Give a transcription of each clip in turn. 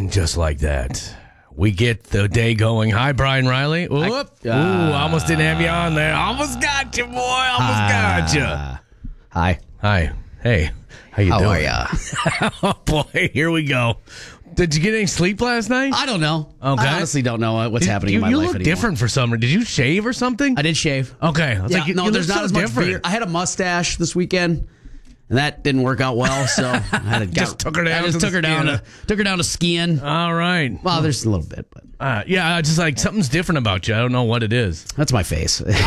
And just like that, we get the day going. Hi, Brian Riley. Almost didn't have you on there. Almost got you, boy. Got you. Hi. Hey, how you doing? How are ya? Oh, boy, here we go. Did you get any sleep last night? I don't know. Okay. I honestly don't know what's happening in my life You look anymore. different for some reason. Did you shave or something? I did shave. Okay. I was like, you there's look not so as much different. beard. I had a mustache this weekend, and that didn't work out well. So I had to Just took her down. I just took her down to skiing. All right. Well, there's a little bit, but just like something's different about you. I don't know what it is. that's my face. That's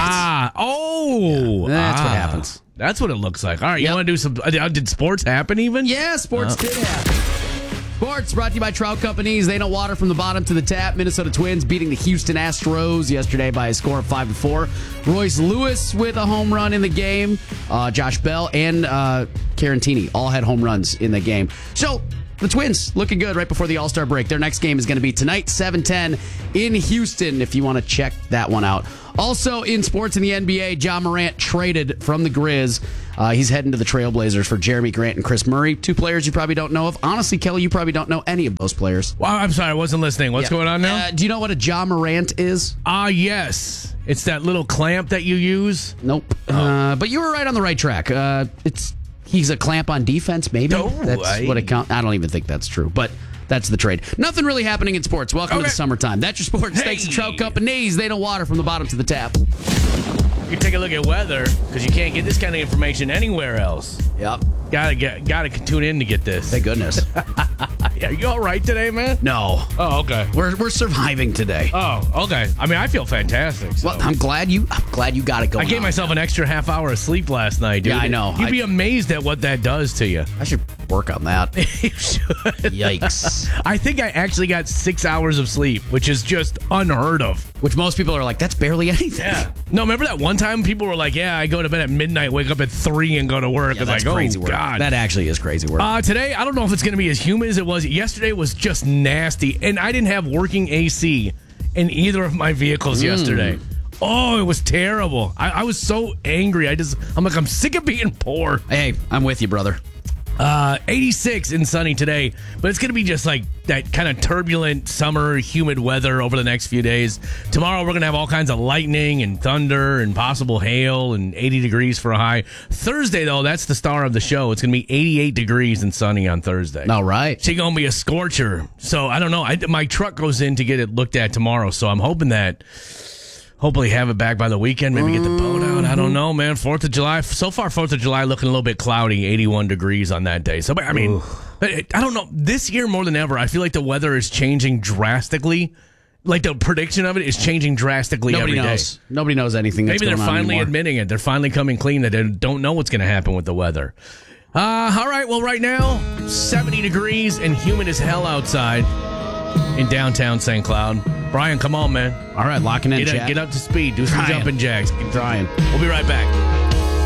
what happens. That's what it looks like. All right, Yep. you want to do some? Did sports happen even? Yeah, sports did happen. Sports brought to you by Trout Companies. They know water from the bottom to the tap. Minnesota Twins beating the Houston Astros yesterday by a score of 5-4. Royce Lewis with a home run in the game. Josh Bell and Carantini all had home runs in the game. So the Twins looking good right before the All-Star break. Their next game is going to be tonight, 7:10 in Houston, if you want to check that one out. Also in sports in the NBA, Ja Morant traded from the Grizz. He's heading to the Trailblazers for Jeremy Grant and Chris Murray, two players you probably don't know of. Honestly, Kelly, you probably don't know any of those players. Well, I'm sorry, I wasn't listening. What's going on now? Do you know what a Ja Morant is? Yes. It's that little clamp that you use. Nope. But you were right on the right track. He's a clamp on defense, maybe. That's what it counts. I don't even think that's true, but that's the trade. Nothing really happening in sports. Welcome to the summertime. That's your sports. Thanks to Trout Companies. They know water from the bottom to the tap. You take a look at weather because you can't get this kind of information anywhere else. Yep. Gotta tune in to get this. Thank goodness. Are you all right today, man? No. Oh, okay. We're surviving today. Oh, okay. I mean, I feel fantastic. So. Well, I'm glad you got it going. I gave myself an extra half hour of sleep last night, dude. Yeah, I know. You'd be amazed at what that does to you. I should work on that. You should. Yikes. I think I actually got 6 hours of sleep, which is just unheard of. Which most people are like, that's barely anything. Yeah. No, remember that one time people were like, yeah, I go to bed at midnight, wake up at 3 and go to work. Yeah, It's that's like, crazy oh, work. God. That actually is crazy work. Today, I don't know if it's going to be as humid as it was. Yesterday was just nasty. And I didn't have working AC in either of my vehicles yesterday. Oh, it was terrible. I was so angry. I'm sick of being poor. Hey, I'm with you, brother. 86 and sunny today, but it's going to be just like that kind of turbulent summer humid weather over the next few days. Tomorrow we're going to have all kinds of lightning and thunder and possible hail and 80 degrees for a high. Thursday, though, that's the star of the show. It's going to be 88 degrees and sunny on Thursday. All right. It's going to be a scorcher. So I don't know. My truck goes in to get it looked at tomorrow, so I'm hoping that hopefully have it back by the weekend. Maybe get the boat out. I don't know, man. 4th of July. So far, 4th of July looking a little bit cloudy, 81 degrees on that day. So, I mean, I don't know. This year more than ever, I feel like the weather is changing drastically. Like the prediction of it is changing drastically every day. Nobody knows anything that's Maybe they're going on finally anymore. admitting it. They're finally coming clean that they don't know what's going to happen with the weather. All right. Well, right now, 70 degrees and humid as hell outside in downtown St. Cloud. Brian, come on, man. All right, locking in, chat. Get up to speed. Do some jumping jacks. Keep trying. We'll be right back.